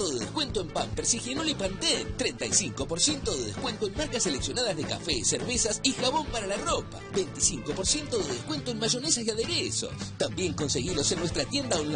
35% de descuento en Pampers, Higienol y Pantene. 35% de descuento en marcas seleccionadas de café, cervezas y jabón para la ropa. 25% de descuento en mayonesas y aderezos. También conseguilos en nuestra tienda online.